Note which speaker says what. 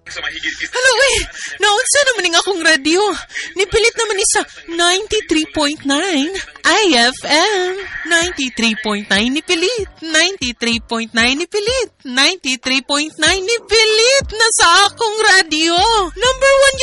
Speaker 1: Hala, uy! Naunsa naman nga akong radyo. Nipilit naman isa 93.9 IFM. 93.9 nipilit. 93.9 nipilit. 93.9 nipilit na sa akong radyo. Number 1